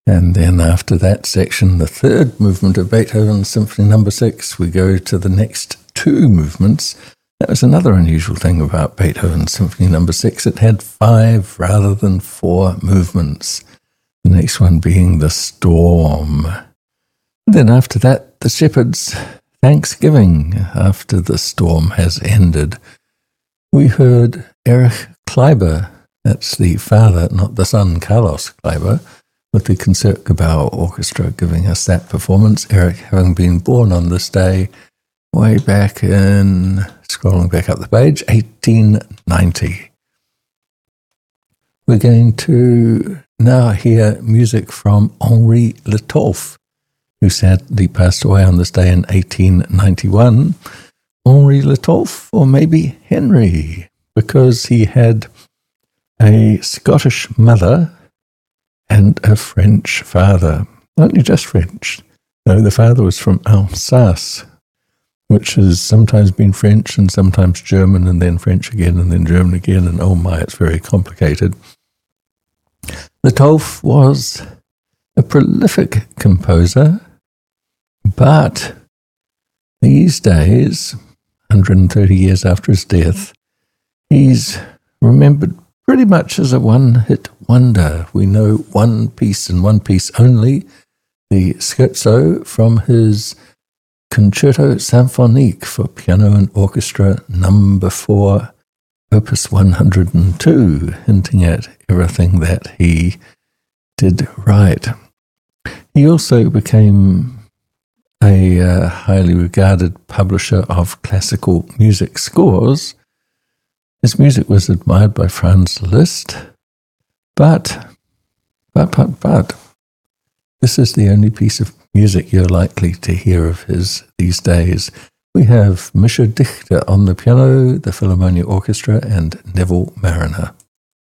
And then after that section, the third movement of Beethoven's Symphony No. 6, we go to the next two movements. That was another unusual thing about Beethoven's Symphony No. 6. It had 5 rather than 4 movements. The next one being the Storm. And then after that, the Shepherd's Thanksgiving, after the storm has ended. We heard Erich Kleiber, that's the father, not the son, Carlos Kleiber, with the Concertgebouw Orchestra giving us that performance. Erich having been born on this day way back in, scrolling back up the page, 1890. We're going to now hear music from Henri Lettoff, who sadly passed away on this day in 1891. Henri Lettoff, or maybe Henry, because he had a Scottish mother and a French father. Only just French. No, the father was from Alsace, which has sometimes been French and sometimes German and then French again and then German again, and oh my, it's very complicated. Lettoff was a prolific composer, but these days, 130 years after his death, he's remembered pretty much as a one-hit wonder. We know one piece and one piece only, the scherzo from his Concerto Symphonique for Piano and Orchestra No. 4, Opus 102, hinting at everything that he did right. He also became a highly regarded publisher of classical music scores. His music was admired by Franz Liszt, but, this is the only piece of music you're likely to hear of his these days. We have Mischa Dichter on the piano, the Philharmonia Orchestra, and Neville Marriner.